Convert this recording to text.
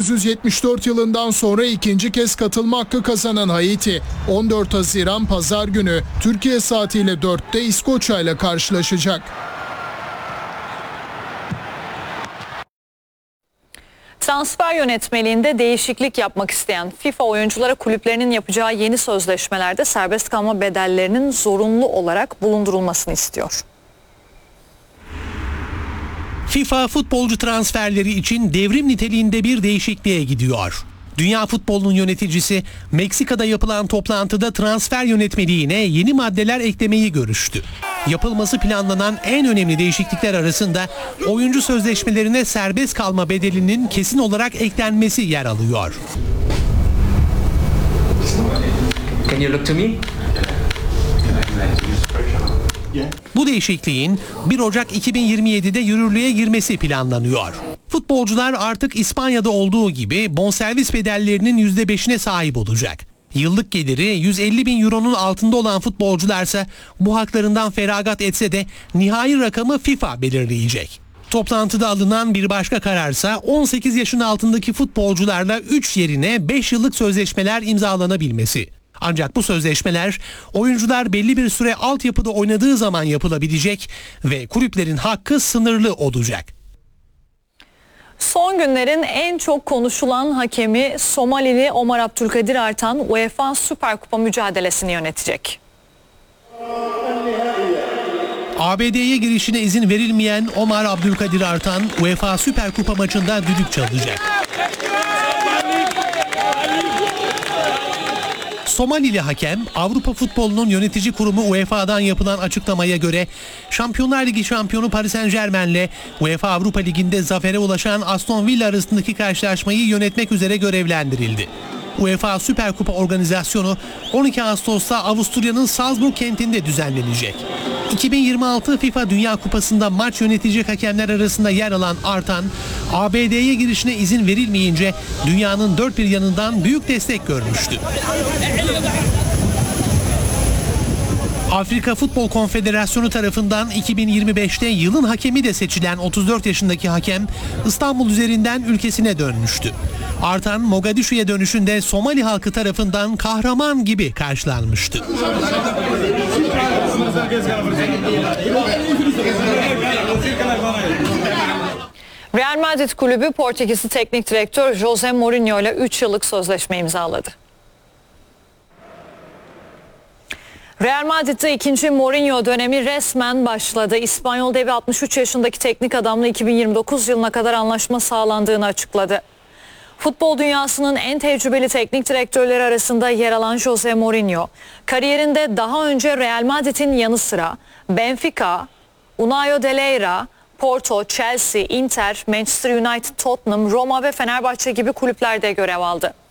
1974 yılından sonra ikinci kez katılma hakkı kazanan Haiti, 14 Haziran Pazar günü Türkiye saatiyle 4'te İskoçya ile karşılaşacak. Transfer yönetmeliğinde değişiklik yapmak isteyen FIFA oyunculara kulüplerinin yapacağı yeni sözleşmelerde serbest kalma bedellerinin zorunlu olarak bulundurulmasını istiyor. FIFA futbolcu transferleri için devrim niteliğinde bir değişikliğe gidiyor. Dünya futbolunun yöneticisi Meksika'da yapılan toplantıda transfer yönetmeliğine yeni maddeler eklemeyi görüştü. Yapılması planlanan en önemli değişiklikler arasında oyuncu sözleşmelerine serbest kalma bedelinin kesin olarak eklenmesi yer alıyor. Can you look to me? Bu değişikliğin 1 Ocak 2027'de yürürlüğe girmesi planlanıyor. Futbolcular artık İspanya'da olduğu gibi bonservis bedellerinin %5'ine sahip olacak. Yıllık geliri 150 bin euronun altında olan futbolcularsa bu haklarından feragat etse de nihai rakamı FIFA belirleyecek. Toplantıda alınan bir başka kararsa 18 yaşın altındaki futbolcularla 3 yerine 5 yıllık sözleşmeler imzalanabilmesi. Ancak bu sözleşmeler oyuncular belli bir süre altyapıda oynadığı zaman yapılabilecek ve kulüplerin hakkı sınırlı olacak. Son günlerin en çok konuşulan hakemi Somalili Omar Abdülkadir Artan UEFA Süper Kupa mücadelesini yönetecek. ABD'ye girişine izin verilmeyen Omar Abdülkadir Artan UEFA Süper Kupa maçında düdük çalacak. Somalili hakem, Avrupa futbolunun yönetici kurumu UEFA'dan yapılan açıklamaya göre Şampiyonlar Ligi şampiyonu Paris Saint-Germain'le UEFA Avrupa Ligi'nde zafere ulaşan Aston Villa arasındaki karşılaşmayı yönetmek üzere görevlendirildi. UEFA Süper Kupa organizasyonu 12 Ağustos'ta Avusturya'nın Salzburg kentinde düzenlenecek. 2026 FIFA Dünya Kupası'nda maç yönetecek hakemler arasında yer alan Artan, ABD'ye girişine izin verilmeyince dünyanın dört bir yanından büyük destek görmüştü. Afrika Futbol Konfederasyonu tarafından 2025'te yılın hakemi de seçilen 34 yaşındaki hakem İstanbul üzerinden ülkesine dönmüştü. Artan Mogadishu'ya dönüşünde Somali halkı tarafından kahraman gibi karşılanmıştı. Real Madrid kulübü Portekizli teknik direktör Jose Mourinho ile 3 yıllık sözleşme imzaladı. Real Madrid'de ikinci Mourinho dönemi resmen başladı. İspanyol devi 63 yaşındaki teknik adamla 2029 yılına kadar anlaşma sağlandığını açıkladı. Futbol dünyasının en tecrübeli teknik direktörleri arasında yer alan Jose Mourinho, kariyerinde daha önce Real Madrid'in yanı sıra Benfica, União de Lleida, Porto, Chelsea, Inter, Manchester United, Tottenham, Roma ve Fenerbahçe gibi kulüplerde görev aldı.